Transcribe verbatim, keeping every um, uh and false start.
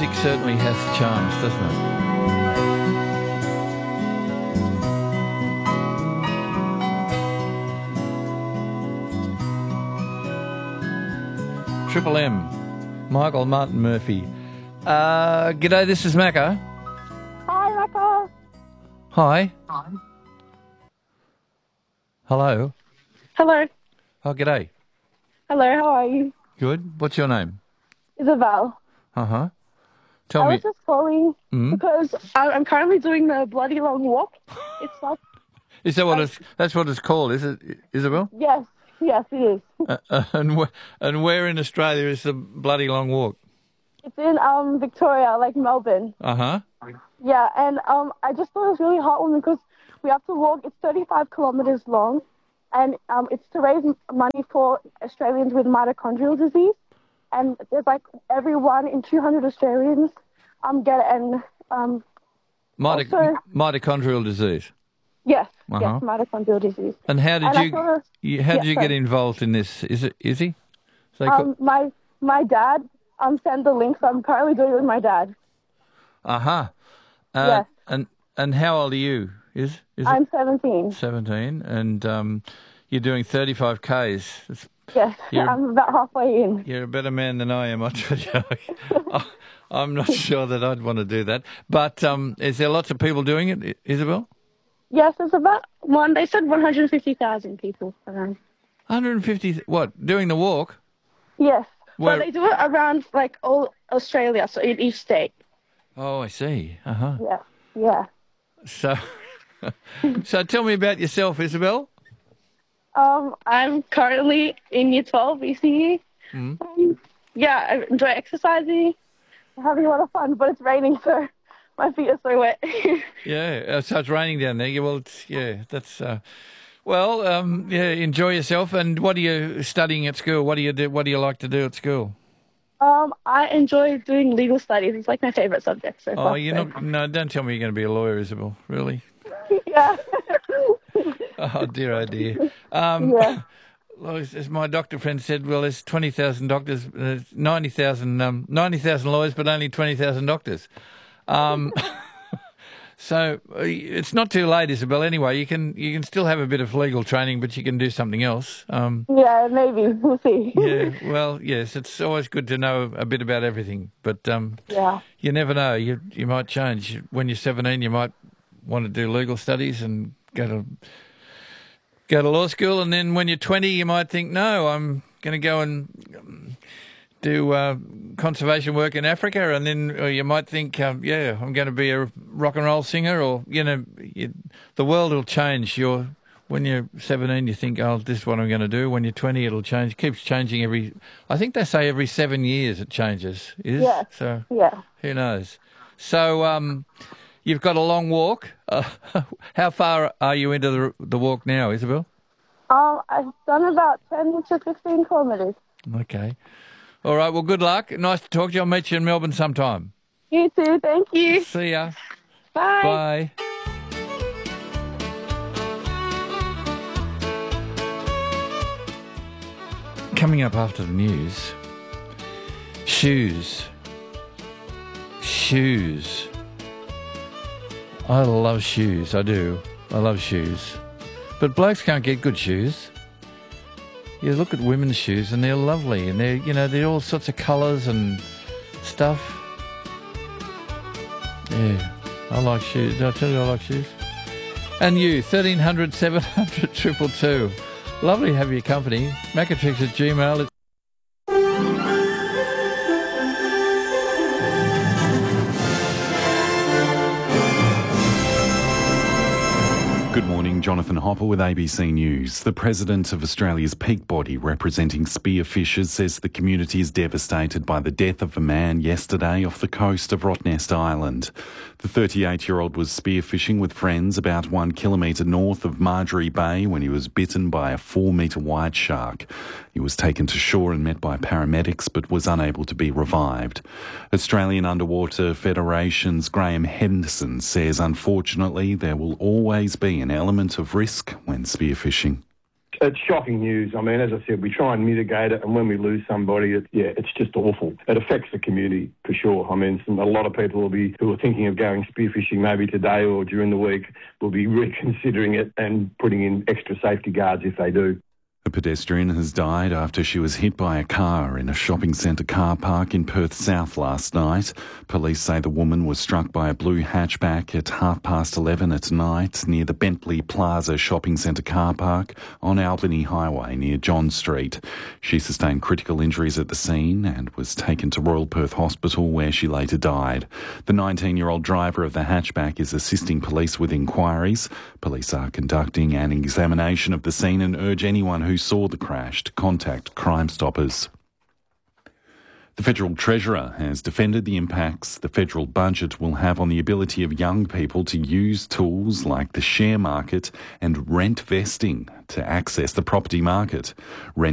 music certainly has charms, doesn't it? Triple M, Michael Martin Murphy. Uh, g'day, this is Macca. Hi, Macca. Hi. Hi. Hello. Hello. Oh, g'day. Hello, how are you? Good. What's your name? Isabel. Uh-huh. Tell I me. was just calling mm? because I- I'm currently doing the bloody long walk. It's like... Is that what it's, that's what it's called, is it, Isabel? Yes, yes, it is. uh, uh, and, wh- and where in Australia is the bloody long walk? It's in um Victoria, like Melbourne. Uh-huh. Yeah, and um I just thought it was really heartwarming because we have to walk. It's thirty-five kilometres long, and um it's to raise money for Australians with mitochondrial disease. And there's like every one in two hundred Australians um get it. And um Mito- also, mitochondrial disease. yes, Uh-huh. yes, mitochondrial disease. And how did and you, thought, you how yeah, did you sorry. get involved in this? Is it is he? So Um, my my dad um sent the link, so I'm currently doing it with my dad. uh-huh. Uh Yes. And and how old are you? Is is I'm it seventeen. seventeen? And um, you're doing thirty-five Ks. It's, Yes, You're- I'm about halfway in. You're a better man than I am, I tell you. I- I'm not sure that I'd want to do that. But um, is there lots of people doing it, I- Isabel? Yes, it's about one. They said one hundred fifty thousand people around. one hundred fifty, what, doing the walk? Yes, Where- but they do it around like all Australia, so in each state. Oh, I see. Uh-huh. Yeah, yeah. So, so tell me about yourself, Isabel. Um, I'm currently in year twelve E C E. Mm. Um, yeah, I enjoy exercising, having a lot of fun, but it's raining, so my feet are so wet. Yeah, uh, so it's raining down there. Yeah, well, it's, yeah, that's... Uh, well, um, yeah, enjoy yourself. And what are you studying at school? What do you do? What do you like to do at school? um, I enjoy doing legal studies. It's like my favorite subject so Oh, far. you're so. not... No, don't tell me you're going to be a lawyer, Isabel. Really? Yeah. Oh, dear, oh, dear. Um, Yeah. Well, as as my doctor friend said, well, there's twenty thousand doctors, there's ninety thousand um, ninety thousand lawyers, but only twenty thousand doctors. Um, so uh, it's not too late, Isabel. Anyway, you can you can still have a bit of legal training, but you can do something else. Um, Yeah, maybe. We'll see. yeah, well, yes, it's always good to know a bit about everything, but um, Yeah. you never know. You you might change. When you're seventeen, you might want to do legal studies and go to go to law school, and then when you're twenty, you might think, no, I'm going to go and um, do uh, conservation work in Africa, and then or you might think, um, yeah, I'm going to be a rock and roll singer, or, you know, you, the world will change. You're, when you're seventeen, you think, oh, this is what I'm going to do. When you're twenty, it'll change. It keeps changing every, I think they say every seven years it changes. Is Yeah. So Yeah. who knows? So, um, you've got a long walk. Uh, how far are you into the the walk now, Isabel? Um, I've done about ten to fifteen kilometres. Okay. All right. Well, good luck. Nice to talk to you. I'll meet you in Melbourne sometime. You too. Thank you. See ya. Bye. Bye. Coming up after the news, shoes. Shoes. I love shoes. I do. I love shoes. But blokes can't get good shoes. You look at women's shoes and they're lovely, and they're, you know, they're all sorts of colours and stuff. Yeah, I like shoes. Did I tell you I like shoes? And you, thirteen hundred, seven hundred, two two two. Lovely to have your company. Macatrix at Gmail. Good morning, Jonathan Hopper with A B C News. The President of Australia's peak body representing spearfishers says the community is devastated by the death of a man yesterday off the coast of Rottnest Island. The thirty-eight-year-old was spearfishing with friends about one kilometre north of Marjorie Bay when he was bitten by a four-metre white shark. He was taken to shore and met by paramedics but was unable to be revived. Australian Underwater Federation's Graham Henderson says unfortunately there will always be an element of risk when spearfishing. It's shocking news. I mean, as I said, we try and mitigate it, and when we lose somebody, it, yeah, it's just awful. It affects the community for sure. I mean, some, a lot of people will be who are thinking of going spearfishing maybe today or during the week will be reconsidering it and putting in extra safety guards if they do. A pedestrian has died after she was hit by a car in a shopping centre car park in Perth South last night. Police say the woman was struck by a blue hatchback at half past eleven at night near the Bentley Plaza shopping centre car park on Albany Highway near John Street. She sustained critical injuries at the scene and was taken to Royal Perth Hospital where she later died. The nineteen-year-old driver of the hatchback is assisting police with inquiries. Police are conducting an examination of the scene and urge anyone who saw the crash to contact Crime Stoppers. The Federal Treasurer has defended the impacts the federal budget will have on the ability of young people to use tools like the share market and rent vesting to access the property market. Rent